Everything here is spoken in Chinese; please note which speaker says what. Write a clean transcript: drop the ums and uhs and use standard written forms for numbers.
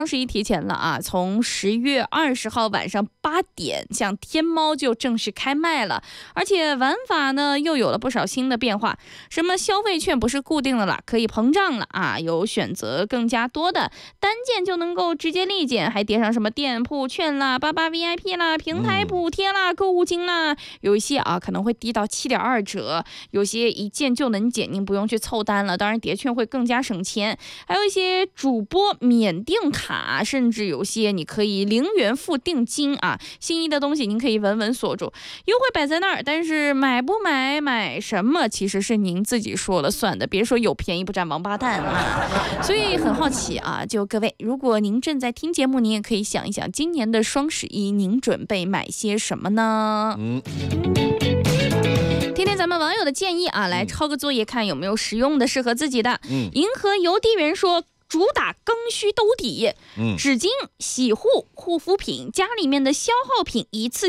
Speaker 1: 双十一提前了啊，从10月20号晚上8点，像天猫就正式开卖了，而且玩法呢又有了不少新的变化。什么消费券不是固定的了，可以膨胀了啊，有选择更加多的，单件就能够直接立减，还叠上什么店铺券啦、88 VIP 啦、平台补贴啦、购物金啦，有一些啊可能会低到7.2折，有些一件就能减，您不用去凑单了，当然叠券会更加省钱。还有一些主播免订卡，甚至有些你可以0元付定金啊，心仪的东西您可以稳稳锁住，优惠摆在那儿，但是买不买买什么其实是您自己说了算的，别说有便宜不占王八蛋啊。所以很好奇啊，就各位，如果您正在听节目，您也可以想一想，今年的双十一您准备买些什么呢？听听咱们网友的建议啊，来抄个作业，看有没有实用的适合自己的。银河邮递员说，主打刚需兜底，纸巾、洗护、护肤品、家里面的消耗品一次